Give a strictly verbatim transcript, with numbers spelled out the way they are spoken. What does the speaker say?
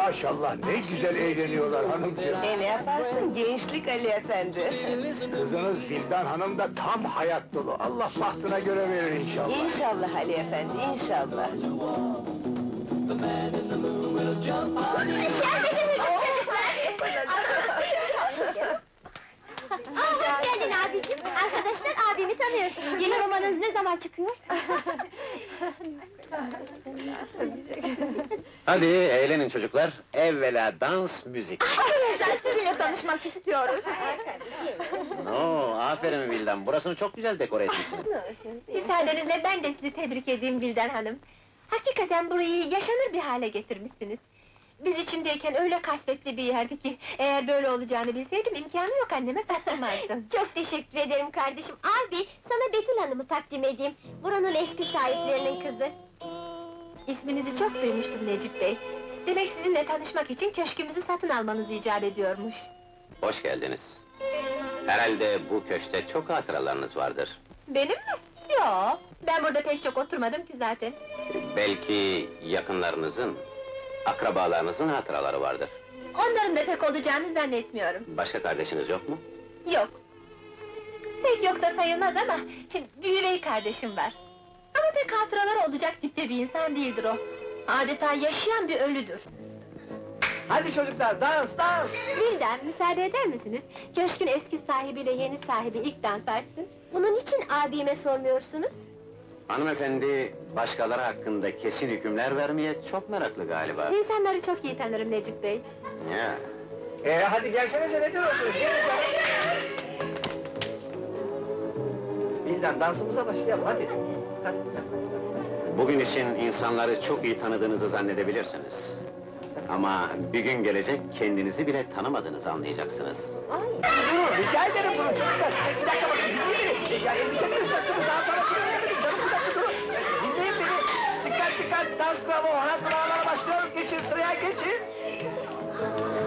Maşallah, ne güzel eğleniyorlar hanımcığım! E ne yaparsın, gençlik Ali efendi! Kızınız Vildan Hanım da tam hayat dolu, Allah bahtına göre verir inşallah! İnşallah Ali efendi, inşallah! Aa, hoş geldin abicim! Arkadaşlar, abimi tanıyorsun! Yeni romanınız ne zaman çıkıyor? Hadi eğlenin çocuklar. Evvela dans, müzik. Arkadaşlar, sizinle tanışmak istiyoruz! No, aferin Vildan, burasını çok güzel dekore etmişsin. Müsaadenizle ben de sizi tebrik edeyim Vildan Hanım! Hakikaten burayı yaşanır bir hale getirmişsiniz! Biz içindeyken öyle kasvetli bir yerdi ki, eğer böyle olacağını bilseydim imkânı yok anneme sattırmazdım. Çok teşekkür ederim kardeşim. Abi, sana Betül Hanım'ı takdim edeyim. Buranın eski sahiplerinin kızı. İsminizi çok duymuştum Necip Bey. Demek sizinle tanışmak için köşkümüzü satın almanız icap ediyormuş. Hoş geldiniz. Herhalde bu köşkte çok hatıralarınız vardır. Benim mi? Yo, ben burada pek çok oturmadım ki zaten. Belki yakınlarınızın, akrabalarınızın hatıraları vardır. Onların da pek olacağını zannetmiyorum. Başka kardeşiniz yok mu? Yok. Pek yok da sayılmaz ama, büyüvey kardeşim var. Ama pek hatıraları olacak tipte bir insan değildir o. Adeta yaşayan bir ölüdür. Hadi çocuklar, dans, dans! Vildan, müsaade eder misiniz? Köşkün eski sahibiyle yeni sahibi ilk dans artsın. Bunun için abime sormuyorsunuz? Hanımefendi, başkaları hakkında kesin hükümler vermeye çok meraklı galiba. İnsanları çok iyi tanırım Necip Bey. Ya, Ee, hadi gelsenize, ne diyorsunuz? Gelin canım! Vildan, dansımıza başlayalım, hadi! Hadi! bugün için insanları çok iyi tanıdığınızı zannedebilirsiniz. Ama bir gün gelecek, kendinizi bile tanımadığınızı anlayacaksınız. Durun, rica ederim durun çocuklar! Bir dakika bakın, dinleyin beni! Ya elbise kıracaksınız, daha sonra kıracaksınız, canım bir dakika durun! Dinleyin beni! Dikkat dikkat, dans kralı, Orhan Krallara başlıyoruz, geçin, sıraya geçin!